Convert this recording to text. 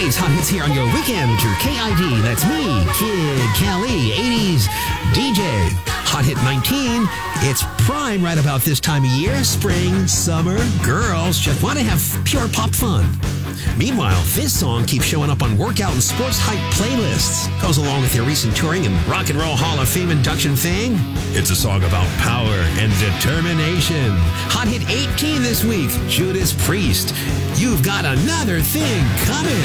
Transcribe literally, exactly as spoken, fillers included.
eighties Hot Hits here on your weekend with your K I D. That's me, Kid Kelly, eighties D J. Hot Hit nineteen. It's prime right about this time of year. Spring, summer, girls just want to have pure pop fun. Meanwhile, this song keeps showing up on workout and sports hype playlists. Goes along with their recent touring and Rock and Roll Hall of Fame induction thing. It's a song about power and determination. Hot Hit eighteen this week, Judas Priest. You've got another thing coming.